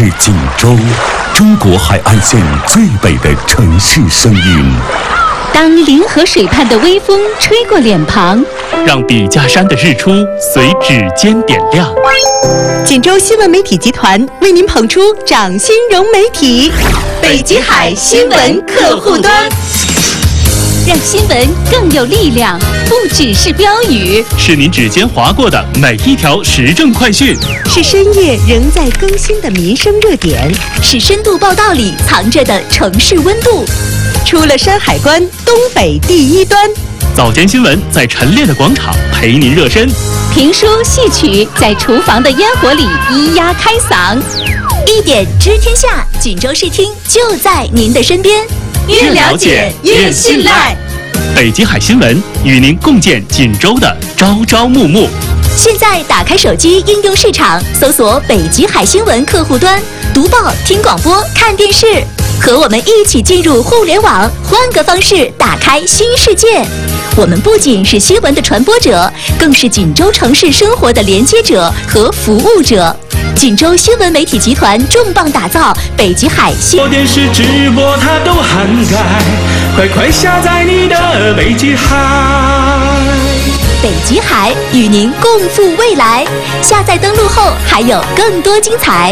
是锦州，中国海岸线最北的城市声音。 当临河水畔的微风吹过脸庞， 让笔架山的日出随指尖点亮。 锦州新闻媒体集团为您捧出掌心融媒体北极海新闻客户端， 让新闻更有力量，不只是标语， 是您指尖划过的每一条时政快讯， 是深夜仍在更新的民生热点， 是深度报道里藏着的城市温度。 出了山海关，东北第一端。 早间新闻在陈列的广场陪您热身， 评书戏曲在厨房的烟火里咿呀开嗓。 一点知天下，锦州视听就在您的身边， 越了解越信赖。北极海新闻与您共建锦州的朝朝暮暮。 现在打开手机应用市场，搜索北极海新闻客户端，读报、听广播、看电视，和我们一起进入互联网，换个方式打开新世界。我们不仅是新闻的传播者，更是锦州城市生活的连接者和服务者。锦州新闻媒体集团重磅打造北极海新电视直播它都涵盖，快快下载你的北极海。 北极海与您共赴未来，下载登录后还有更多精彩。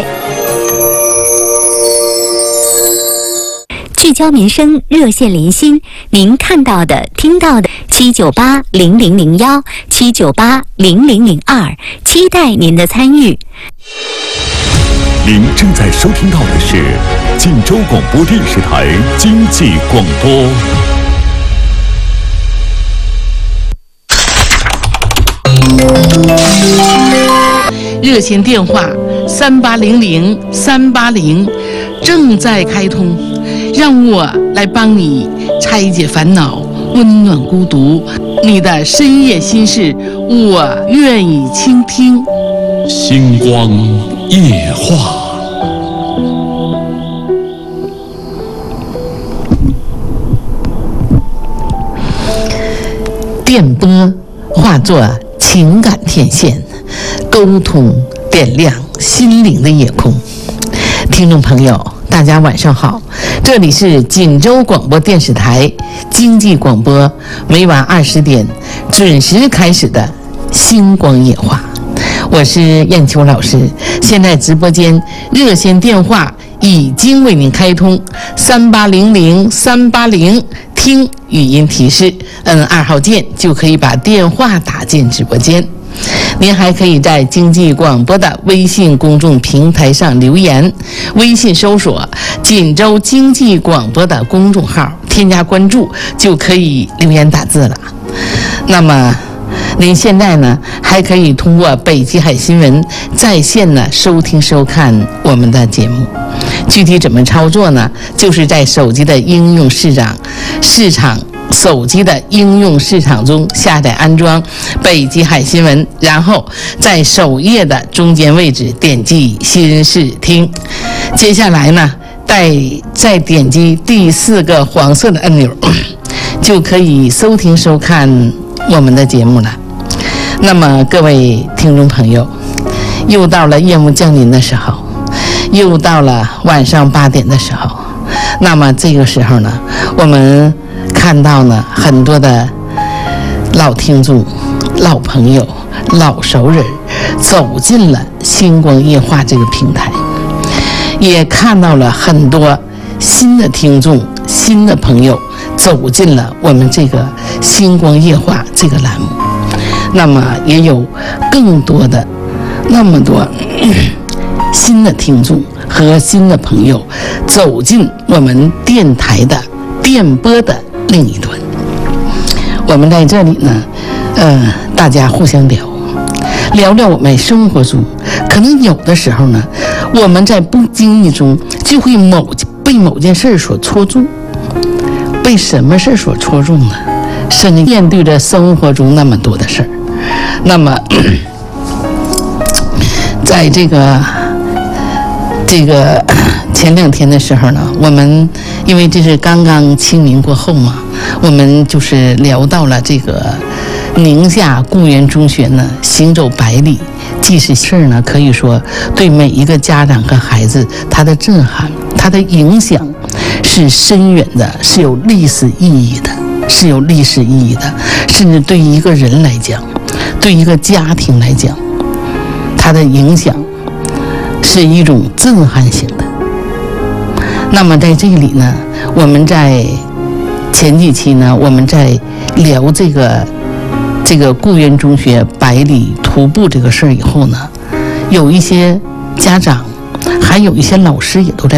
聚焦民生，热线连心，您看到的、听到的，7980001，7980002，期待您的参与。 您正在收听到的是锦州广播电视台经济广播。 热线电话3800-380正在开通，让我来帮你拆解烦恼，温暖孤独。你的深夜心事，我愿意倾听。 星光夜话。 电波化作情感天线，沟通点亮心灵的夜空。听众朋友，大家晚上好，这里是锦州广播电视台经济广播，每晚20点准时开始的星光夜话，我是燕秋老师。现在直播间热线电话已经为您开通，3800-380，听语音提示，摁2号键就可以把电话打进直播间。您还可以在经济广播的微信公众平台上留言，微信搜索锦州经济广播的公众号，添加关注就可以留言打字了。那么您现在呢，还可以通过北极海新闻在线呢收听收看我们的节目。具体怎么操作呢？就是在手机的应用市场手机的应用市场中下载安装北极海新闻，然后在首页的中间位置点击新视听，接下来呢再点击第4个黄色的按钮，就可以收听收看我们的节目了。那么各位听众朋友，又到了夜幕降临的时候，又到了晚上8点的时候，那么这个时候呢，我们看到呢很多的老听众、老朋友、老熟人走进了星光夜话这个平台，也看到了很多新的听众、新的朋友走进了我们这个星光夜话这个栏目。那么也有更多的那么多新的听众和新的朋友走进我们电台的电波的另一端。我们在这里呢大家互相聊聊我们生活中可能有的时候呢，我们在不经意中就会被某件事所戳中。被什么事所戳中呢？甚至面对着生活中那么多的事儿。那么在这个前2天的时候呢，我们因为这是刚刚清明过后嘛，我们就是聊到了这个宁夏固原中学呢行走100里纪实事呢，可以说对每一个家长和孩子，他的震撼，他的影响是深远的，是有历史意义的，是有历史意义的。甚至对一个人来讲，对一个家庭来讲，它的影响是一种震撼性的。那么在这里呢，我们在前几期呢，我们在聊这个固原中学百里徒步这个事儿以后呢，有一些家长，还有一些老师也都在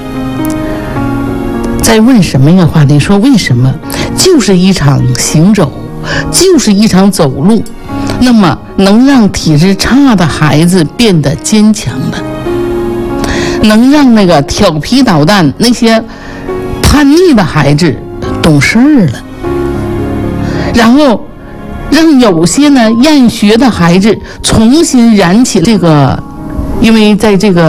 问什么一个话题，说为什么就是一场行走，就是一场走路，那么能让体质差的孩子变得坚强了，能让那个调皮捣蛋那些叛逆的孩子懂事儿了，然后让有些呢厌学的孩子重新燃起这个，因为在这个